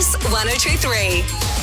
Kiss 102.3.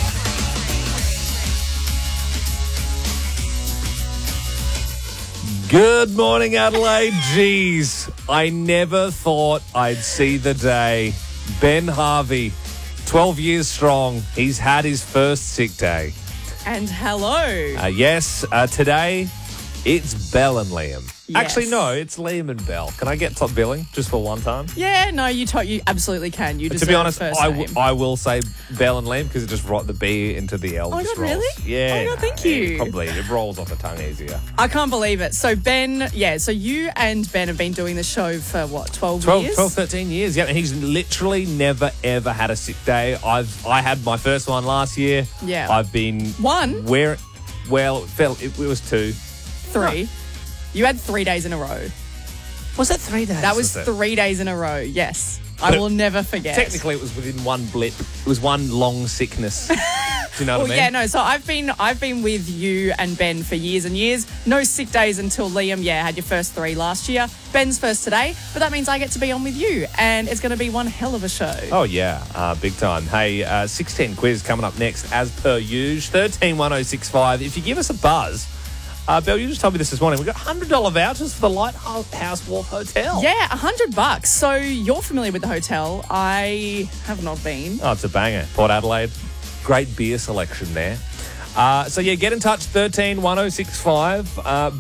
Good morning, Adelaide. Jeez, I never thought I'd see the day. Ben Harvey, 12 years strong. He's had his first sick day. And hello. Yes, today it's Belle and Liam. Yes. Actually, no, it's Liam and Belle. Can I get top billing just for one time? Yeah, no, you absolutely can. You To be honest, first name. I will say Belle and Liam because it just brought the B into the L. Oh my just God, rolls. really? Yeah. Oh my God, thank you. Probably. It rolls off the tongue easier. I can't believe it. So Ben, so you and Ben have been doing the show for what, 12 years? 12, 13 years, yeah. And he's literally never, ever had a sick day. I had my first one last year. Yeah. I've been... One? Well, it was two. 3. You had 3 days in a row. Was that 3 days? That was it? 3 days in a row, yes. I will never forget. Technically, it was within one blip. It was one long sickness. Do you know what I mean? Yeah, no. So I've been with you and Ben for years and years. No sick days until Liam, had your first 3 last year. Ben's first today, but that means I get to be on with you, and it's going to be one hell of a show. Oh, yeah. Big time. Hey, 610 quiz coming up next, as per usual. 131065. If you give us a buzz... Belle, you just told me this morning. We've got $100 vouchers for the Lighthouse Wharf Hotel. Yeah, $100. So you're familiar with the hotel. I have not been. Oh, it's a banger. Port Adelaide. Great beer selection there. Get in touch, 131065.